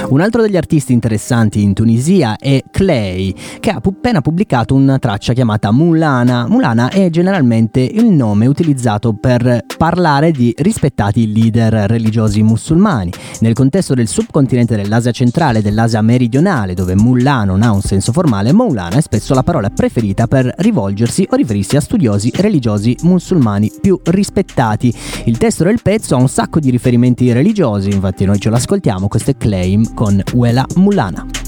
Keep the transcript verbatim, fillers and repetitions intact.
Un altro degli artisti interessanti in Tunisia è Clay, che ha appena pubblicato una traccia chiamata Mulana. Mulana è generalmente il nome utilizzato per parlare di rispettati leader religiosi musulmani. Nel contesto del subcontinente dell'Asia centrale e dell'Asia meridionale, dove mullah non ha un senso formale, Maulana è spesso la parola preferita per rivolgersi o riferirsi a studiosi religiosi musulmani più rispettati. Il testo del pezzo ha un sacco di riferimenti religiosi, infatti noi ce l'ascoltiamo. Questo è Claim con Wela Mulana.